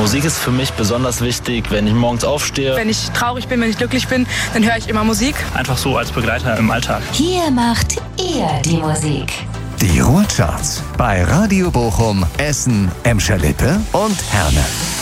Musik ist für mich besonders wichtig, wenn ich morgens aufstehe. Wenn ich traurig bin, wenn ich glücklich bin, dann höre ich immer Musik. Einfach so als Begleiter im Alltag. Hier macht ihr die Musik. Die Ruhrcharts bei Radio Bochum, Essen, Emscher-Lippe und Herne.